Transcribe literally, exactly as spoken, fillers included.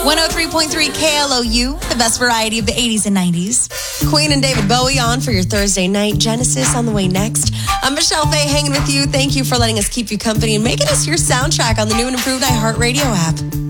one oh three point three K L O U, the best variety of the eighties and nineties. Queen and David Bowie on for your Thursday night. Genesis on the way next. I'm Michelle Faye hanging with you. Thank you for letting us keep you company and making us your soundtrack on the new and improved iHeartRadio app.